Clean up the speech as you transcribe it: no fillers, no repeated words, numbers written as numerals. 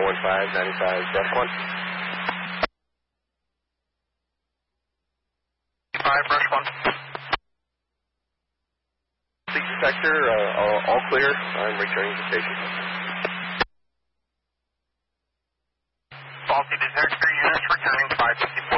95, Brush 1. 5, Brush 1. Leak detector, all clear. I'm returning to station. Faulty detector units returning 555.